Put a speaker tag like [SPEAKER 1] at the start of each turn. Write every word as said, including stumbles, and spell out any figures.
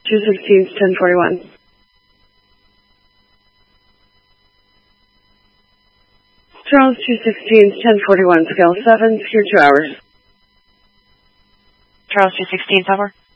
[SPEAKER 1] two sixteen, ten forty-one. Charles two sixteen, ten forty-one, scale seven, secure two hours.
[SPEAKER 2] Charles two sixteen, over.